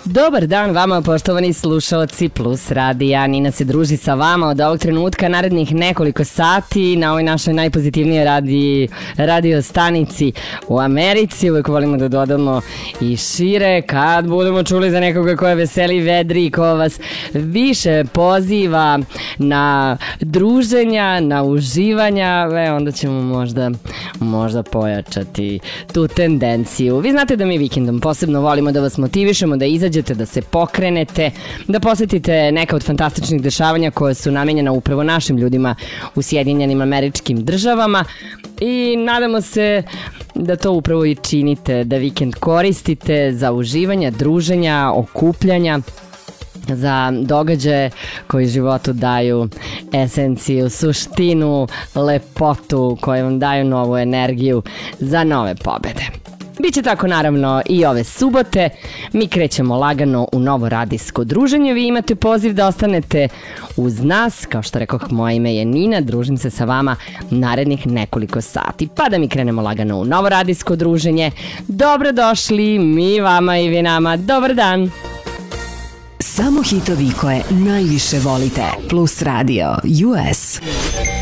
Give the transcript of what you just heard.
Dobar dan vama, poštovani slušalci Plus radija. Nina se druži sa vama od ovog trenutka narednih nekoliko sati na ovoj našoj najpozitivnijoj radio stanici u Americi. Uvijek volimo da dodamo i šire kad budemo čuli za nekoga ko je veseli i vedri i ko vas više poziva na druženja, na uživanja, onda ćemo možda pojačati tu tendenciju. Vi znate da mi vikendom posebno volimo da vas motivišemo, da izađete, da se pokrenete, da posetite neka od fantastičnih dešavanja koje su namenjena upravo našim ljudima u Sjedinjenim Američkim Državama i nadamo se da to upravo i činite, da vikend koristite za uživanja, druženja, okupljanja, za događaje koji životu daju esenciju, suštinu, lepotu, koje vam daju novu energiju za nove pobede. Biće tako naravno i ove subote. Mi krećemo lagano u novo radijsko druženje. Vi imate poziv da ostanete uz nas. Kao što rekoh, moje ime je Nina. Družim se sa vama narednih nekoliko sati. Pa da mi krenemo lagano u novo radijsko druženje. Dobrodošli, mi vama i vi nama. Dobar dan! Samo hitovi koje najviše volite. Plus Radio US.